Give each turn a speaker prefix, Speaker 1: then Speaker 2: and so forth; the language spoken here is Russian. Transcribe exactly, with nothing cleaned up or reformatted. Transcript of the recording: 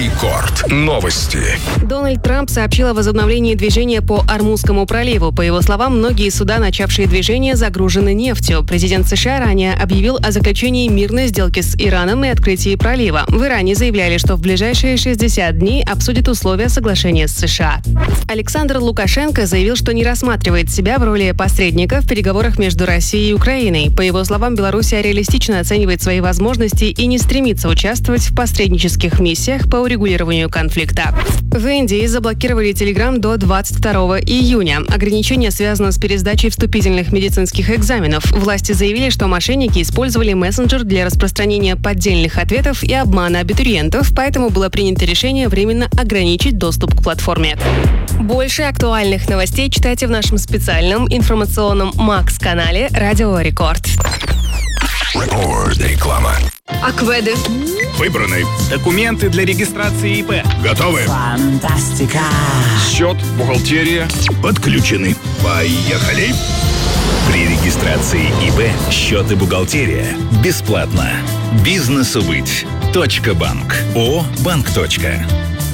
Speaker 1: Рекорд. Новости.
Speaker 2: Дональд Трамп сообщил о возобновлении движения по Ормузскому проливу. По его словам, многие суда, начавшие движение, загружены нефтью. Президент США ранее объявил о заключении мирной сделки с Ираном и открытии пролива. В Иране заявляли, что в ближайшие шестьдесят дней обсудят условия соглашения с США. Александр Лукашенко заявил, что не рассматривает себя в роли посредника в переговорах между Россией и Украиной. По его словам, Белоруссия реалистично оценивает свои возможности и не стремится участвовать в посреднических миссиях по урегулированию конфликта. В Индии заблокировали Telegram до двадцать второго июня. Ограничение связано с пересдачей вступительных медицинских экзаменов. Власти заявили, что мошенники использовали мессенджер для распространения поддельных ответов и обмана абитуриентов, поэтому было принято решение временно ограничить доступ к платформе. Больше актуальных новостей читайте в нашем специальном информационном Макс-канале «Радио Рекорд».
Speaker 1: Рекорд. Реклама.
Speaker 3: Акведы.
Speaker 4: Выбраны. Документы для регистрации ИП.
Speaker 1: Готовы?
Speaker 5: Фантастика!
Speaker 4: Счет, бухгалтерия.
Speaker 1: Подключены. Поехали.
Speaker 6: При регистрации ИП счет и бухгалтерия бесплатно. Бизнесу быть. Точка банк. О банк.